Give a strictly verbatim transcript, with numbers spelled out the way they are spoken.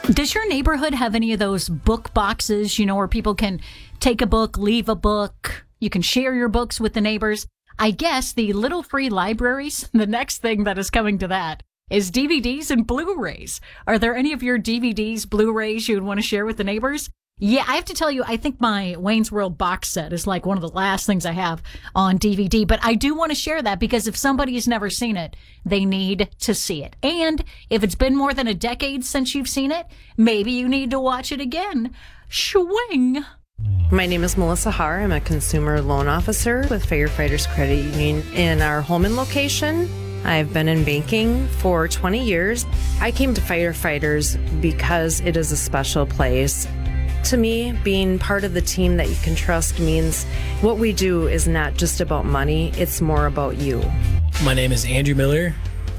Does your neighborhood have any of those book boxes, you know, where people can take a book, leave a book, you can share your books with the neighbors? I guess the little free libraries, the next thing that is coming to that is D V Ds and Blu-rays. Are there any of your D V Ds, Blu-rays you would want to share with the neighbors? Yeah, I have to tell you, I think my Wayne's World box set is like one of the last things I have on D V D, but I do want to share that because if somebody has never seen it, they need to see it. And if it's been more than a decade since you've seen it, maybe you need to watch it again. Swing! My name is Melissa Haar. I'm a consumer loan officer with Firefighters Credit Union in our Holman location. I've been in banking for twenty years. I came to Firefighters because it is a special place. To me, being part of the team that you can trust means what we do is not just about money, it's more about you. My name is Andrew Miller.